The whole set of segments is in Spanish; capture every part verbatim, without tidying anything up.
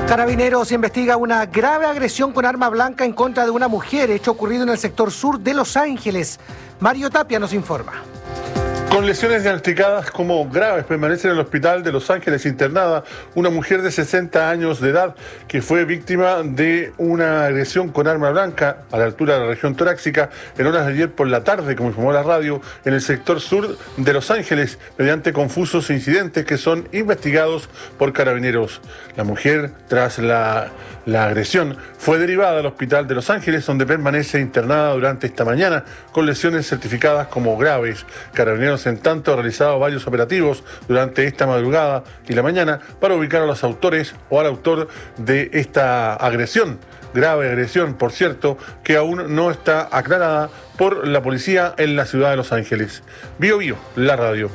Carabineros investiga una grave agresión con arma blanca en contra de una mujer, hecho ocurrido en el sector sur de Los Ángeles. Mario Tapia nos informa. Con lesiones diagnosticadas como graves, permanece en el hospital de Los Ángeles internada una mujer de sesenta años de edad que fue víctima de una agresión con arma blanca a la altura de la región torácica en horas de ayer por la tarde, como informó la radio, en el sector sur de Los Ángeles, mediante confusos incidentes que son investigados por Carabineros. La mujer, tras la, la agresión, fue derivada al hospital de Los Ángeles, donde permanece internada durante esta mañana con lesiones certificadas como graves. Carabineros en tanto ha realizado varios operativos durante esta madrugada y la mañana para ubicar a los autores o al autor de esta agresión, grave agresión, por cierto, que aún no está aclarada por la policía en la ciudad de Los Ángeles. Bio Bio, la radio.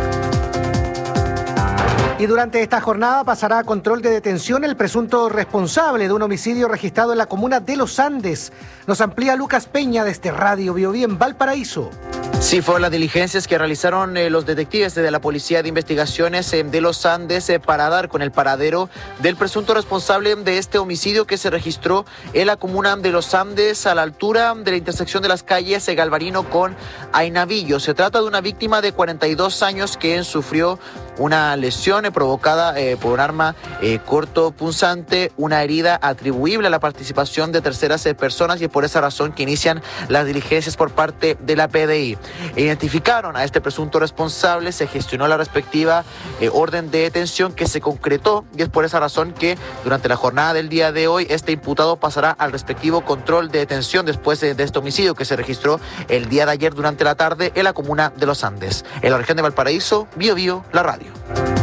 Y durante esta jornada pasará a control de detención el presunto responsable de un homicidio registrado en la comuna de Los Andes. Nos amplía Lucas Peña desde Radio Bio Bio en Valparaíso. Sí, fueron las diligencias que realizaron eh, los detectives de la Policía de Investigaciones eh, de Los Andes eh, para dar con el paradero del presunto responsable de este homicidio que se registró en la comuna de Los Andes a la altura de la intersección de las calles eh, Galvarino con Ainavillo. Se trata de una víctima de cuarenta y dos años que sufrió una lesión eh, provocada eh, por un arma eh, cortopunzante, una herida atribuible a la participación de terceras eh, personas, y es por esa razón que inician las diligencias por parte de la P D I. Identificaron a este presunto responsable, se gestionó la respectiva eh, orden de detención que se concretó, y es por esa razón que durante la jornada del día de hoy este imputado pasará al respectivo control de detención después de, de este homicidio que se registró el día de ayer durante la tarde en la comuna de Los Andes. En la región de Valparaíso, Bio Bio, la radio.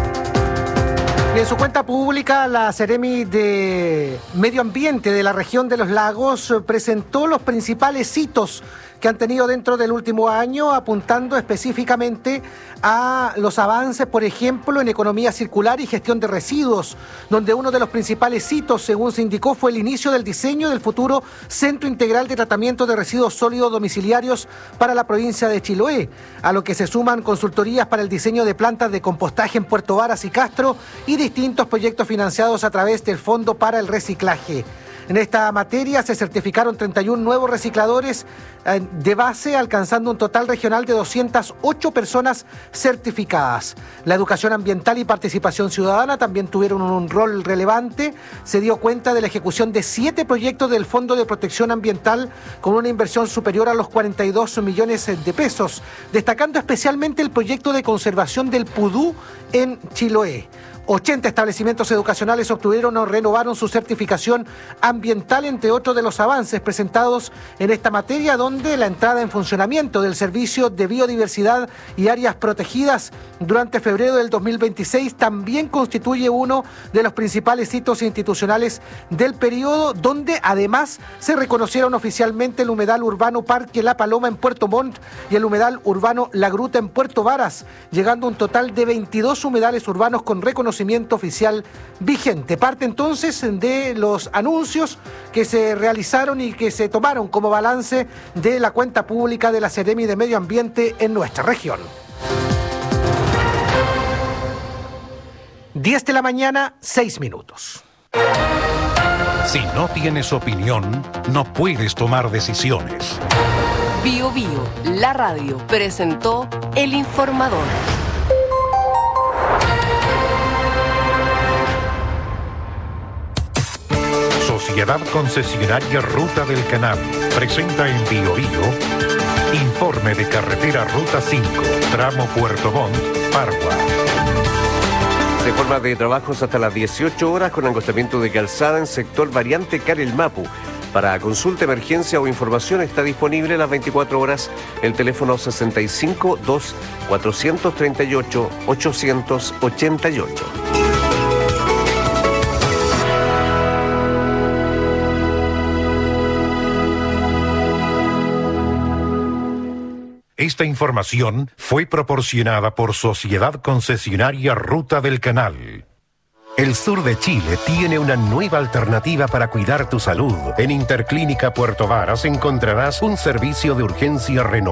En su cuenta pública, la Seremi de Medio Ambiente de la región de los Lagos presentó los principales hitos que han tenido dentro del último año, apuntando específicamente a los avances, por ejemplo, en economía circular y gestión de residuos, donde uno de los principales hitos, según se indicó, fue el inicio del diseño del futuro Centro Integral de Tratamiento de Residuos Sólidos Domiciliarios para la provincia de Chiloé, a lo que se suman consultorías para el diseño de plantas de compostaje en Puerto Varas y Castro y distintos proyectos financiados a través del Fondo para el Reciclaje. En esta materia se certificaron treinta y uno nuevos recicladores de base, alcanzando un total regional de doscientas ocho personas certificadas. La educación ambiental y participación ciudadana también tuvieron un rol relevante. Se dio cuenta de la ejecución de siete proyectos del Fondo de Protección Ambiental con una inversión superior a los cuarenta y dos millones de pesos, destacando especialmente el proyecto de conservación del pudú en Chiloé. ochenta establecimientos educacionales obtuvieron o renovaron su certificación ambiental, entre otros de los avances presentados en esta materia, donde la entrada en funcionamiento del Servicio de Biodiversidad y Áreas Protegidas durante febrero del dos mil veintiséis también constituye uno de los principales hitos institucionales del periodo, donde además se reconocieron oficialmente el humedal urbano Parque La Paloma en Puerto Montt y el humedal urbano La Gruta en Puerto Varas, llegando a un total de veintidós humedales urbanos con reconocimiento oficial vigente. Parte entonces de los anuncios que se realizaron y que se tomaron como balance de la cuenta pública de la Seremi de Medio Ambiente en nuestra región. diez de la mañana, seis minutos. Si no tienes opinión, no puedes tomar decisiones. Bio Bio, la radio, presentó El Informador. Sociedad Concesionaria Ruta del Canal presenta en Bio Bio informe de carretera Ruta cinco, tramo Puerto Montt, Pargua. Se forma de trabajos hasta las dieciocho horas con angostamiento de calzada en sector variante Carelmapu. Para consulta, emergencia o información está disponible las veinticuatro horas el teléfono sesenta y cinco, dos, cuatrocientos treinta y ocho, ochocientos ochenta y ocho. Esta información fue proporcionada por Sociedad Concesionaria Ruta del Canal. El sur de Chile tiene una nueva alternativa para cuidar tu salud. En Interclínica Puerto Varas encontrarás un servicio de urgencia renovado